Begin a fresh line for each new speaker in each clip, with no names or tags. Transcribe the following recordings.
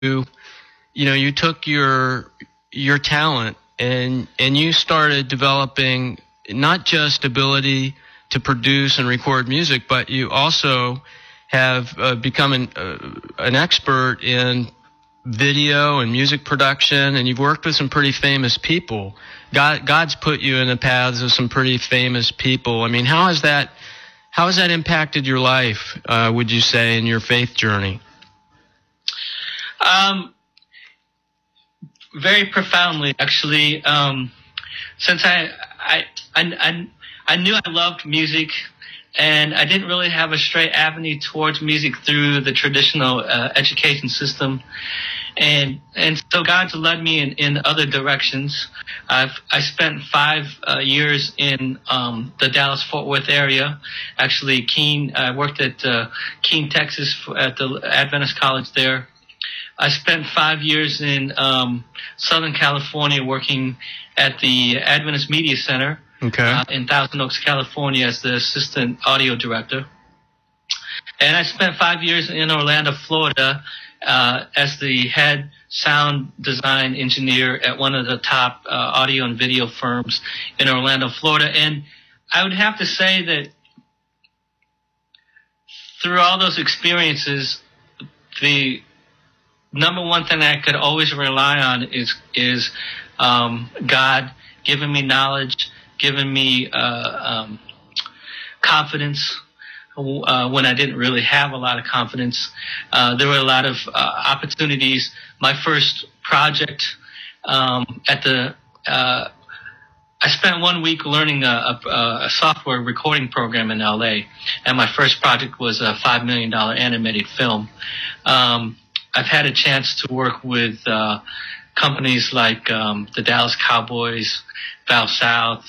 you took your talent and you started developing not just ability to produce and record music, but you also have become an expert in video and music production, and you've worked with some pretty famous people. God's put you in the paths of some pretty famous people. I mean, how has that impacted your life, would you say, in your faith journey?
Very profoundly, actually. Since I knew I loved music, and I didn't really have a straight avenue towards music through the traditional education system. And so God's led me in other directions. I spent 5 years in the Dallas-Fort Worth area. Actually, I worked at Keene, Texas at the Adventist College there. I spent 5 years in Southern California working at the Adventist Media Center in Thousand Oaks, California as the assistant audio director. And I spent 5 years in Orlando, Florida as the head sound design engineer at one of the top audio and video firms in Orlando, Florida. And I would have to say that through all those experiences, the number one thing I could always rely on is God giving me knowledge, giving me confidence when I didn't really have a lot of confidence. There were a lot of opportunities. My first project I spent 1 week learning a software recording program in LA, and my first project was a $5 million animated film. I've had a chance to work with companies like the Dallas Cowboys, Val South,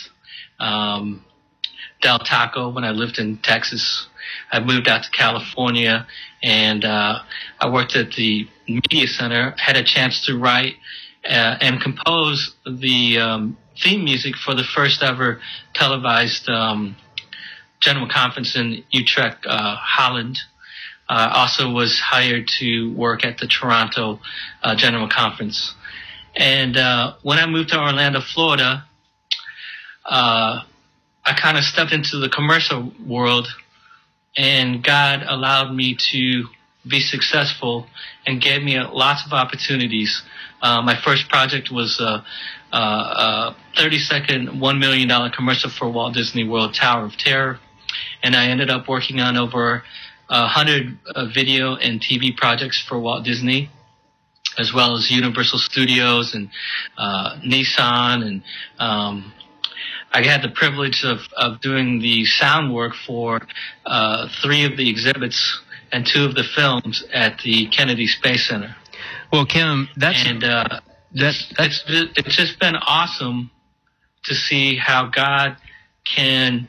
Del Taco when I lived in Texas. I moved out to California, and I worked at the Media Center, had a chance to write and compose the theme music for the first ever televised General Conference in Utrecht, Holland. Also was hired to work at the Toronto General Conference. And when I moved to Orlando, Florida, I kind of stepped into the commercial world, and God allowed me to be successful and gave me lots of opportunities. My first project was a 30-second, $1 million commercial for Walt Disney World Tower of Terror, and I ended up working on over 100 video and TV projects for Walt Disney, as well as Universal Studios and Nissan. And I had the privilege of doing the sound work for 3 of the exhibits and 2 of the films at the Kennedy Space Center.
Well, Kim,
it's just been awesome to see how God can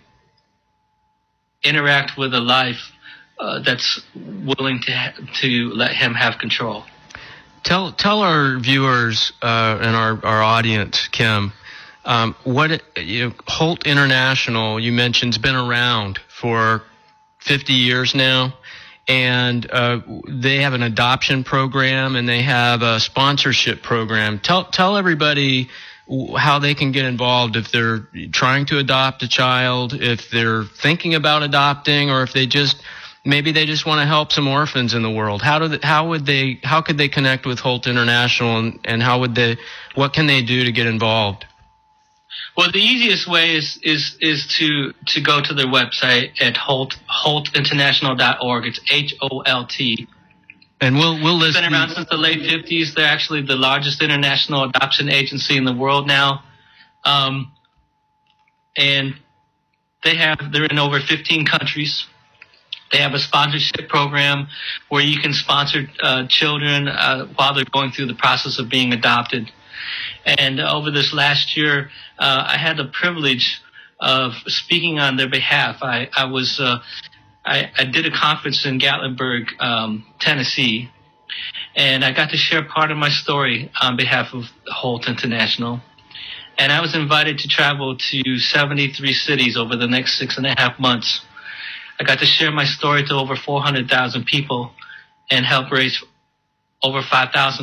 interact with a life that's willing to let Him have control.
Tell our viewers and our audience, Kim, what Holt International, you mentioned, has been around for 50 years now, and they have an adoption program and they have a sponsorship program. Tell everybody how they can get involved if they're trying to adopt a child, if they're thinking about adopting, or if maybe they just want to help some orphans in the world. How could they connect with Holt International, and what can they do to get involved?
Well, the easiest way is to go to their website at holtinternational.org. It's HOLT.
And we'll list.
It's been around since the late 50s. They're actually the largest international adoption agency in the world now. And they're in over 15 countries. They have a sponsorship program where you can sponsor children while they're going through the process of being adopted. And over this last year, I had the privilege of speaking on their behalf. I did a conference in Gatlinburg, Tennessee, and I got to share part of my story on behalf of Holt International. And I was invited to travel to 73 cities over the next 6.5 months. I got to share my story to over 400,000 people and help raise over 5,000